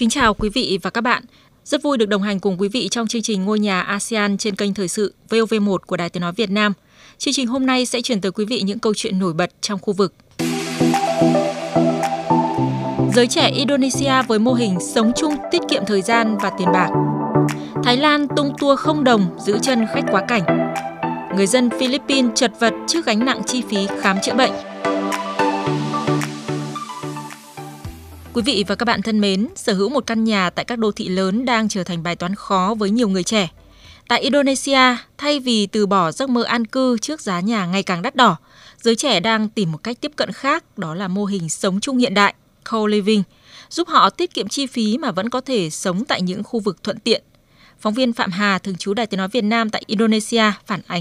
Kính chào quý vị và các bạn. Rất vui được đồng hành cùng quý vị trong chương trình Ngôi nhà ASEAN trên kênh Thời sự VOV1 của Đài Tiếng nói Việt Nam. Chương trình hôm nay sẽ chuyển tới quý vị những câu chuyện nổi bật trong khu vực. Giới trẻ Indonesia với mô hình sống chung tiết kiệm thời gian và tiền bạc. Thái Lan tung tour không đồng giữ chân khách quá cảnh. Người dân Philippines chật vật trước gánh nặng chi phí khám chữa bệnh. Quý vị và các bạn thân mến, sở hữu một căn nhà tại các đô thị lớn đang trở thành bài toán khó với nhiều người trẻ. Tại Indonesia, thay vì từ bỏ giấc mơ an cư trước giá nhà ngày càng đắt đỏ, giới trẻ đang tìm một cách tiếp cận khác, đó là mô hình sống chung hiện đại, co-living, giúp họ tiết kiệm chi phí mà vẫn có thể sống tại những khu vực thuận tiện. Phóng viên Phạm Hà, thường trú Đài Tiếng nói Việt Nam tại Indonesia phản ánh